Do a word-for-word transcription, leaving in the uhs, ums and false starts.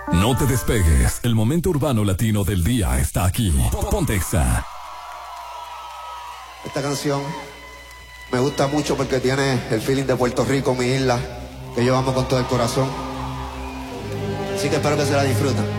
No te despegues, el momento urbano latino del día está aquí. Ponte Exa. Esta canción me gusta mucho porque tiene el feeling de Puerto Rico, mi isla, que yo amo con todo el corazón. Así que espero que se la disfruten.